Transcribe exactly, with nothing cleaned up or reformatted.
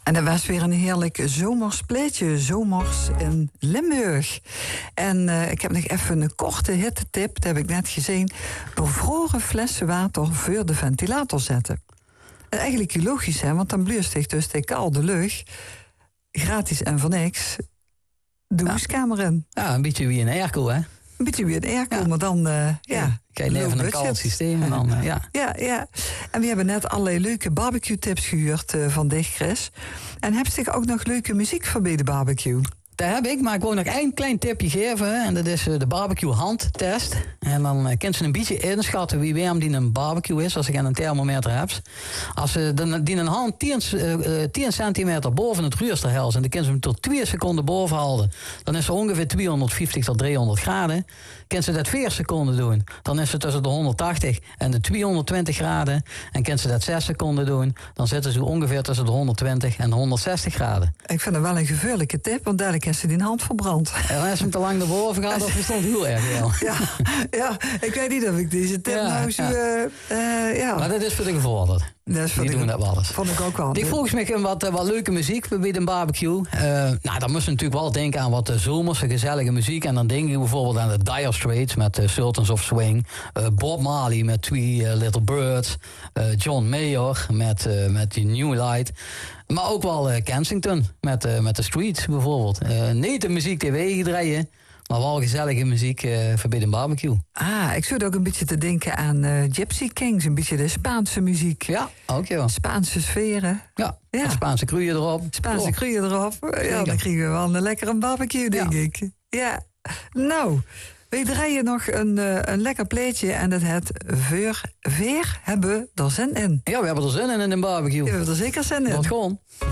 En dat was weer een heerlijk zomers pleetje, zomers in Limburg. En uh, ik heb nog even een korte hittetip, dat heb ik net gezien. Bevroren flessen water voor de ventilator zetten. En eigenlijk logisch, hè, want dan bluust zich dus de koude lucht, gratis en voor niks, de ja. huiskamer in. Ja, een beetje wie een airco, hè? Een beetje wie een airco, ja. maar dan, uh, ja... ja. Kijk, even een koud systeem en dan, uh, ja. Ja, ja. En we hebben net allerlei leuke barbecue-tips gehuurd uh, van dich, Chris. En heb je ook nog leuke muziek voor bij de barbecue? Dat heb ik, maar ik wil nog één klein tipje geven. En dat is uh, de barbecue handtest. En dan uh, kunt ze een beetje inschatten wie warm die een barbecue is, als ik een thermometer heb. Als ze uh, die een hand tien centimeter boven het ruurster helst en dan kunnen ze hem tot twee seconden boven houden, dan is ze ongeveer tweehonderdvijftig tot driehonderd graden. Kunnen ze dat vier seconden doen, dan is ze tussen de honderdtachtig en de tweehonderdtwintig graden. En kunnen ze dat zes seconden doen, dan zitten ze ongeveer tussen de honderdtwintig en de honderdzestig graden. Ik vind het wel een gevaarlijke tip, want dadelijk is ze die hand verbrand. En dan is hem te lang naar boven gaat, of is het heel erg wel. Ja, ja, ik weet niet of ik deze tip ja, nou zo... Ja. Uh, ja. Maar dat is voor de gevorderd. Dat is voor die de, doen dat wel eens. Vond ik ook wel. Ik volgens mij wat, wat leuke muziek bij een barbecue. Uh, nou, dan moest je natuurlijk wel denken aan wat uh, zomerse gezellige muziek. En dan denk ik bijvoorbeeld aan de Dire Straits met uh, Sultans of Swing. Uh, Bob Marley met Three uh, Little Birds. Uh, John Mayer met, uh, met die New Light. Maar ook wel uh, Kensington met, uh, met de Streets bijvoorbeeld. Uh, niet de muziek die wij draaien, maar wel gezellige muziek uh, voor bij een barbecue. Ah, ik zit ook een beetje te denken aan uh, Gypsy Kings. Een beetje de Spaanse muziek. Ja, ook ja. Spaanse sferen. Ja, ja. Spaanse kruien erop. Spaanse oh. kruien erop. Ja, dan krijgen we wel een lekkere barbecue, denk ja. ik. Ja, nou... We draaien nog een, uh, een lekker pleetje en dat het veer, veer hebben er zin in. Ja, we hebben er zin in in een barbecue. Ja, we hebben er zeker zin in. Wat gewoon.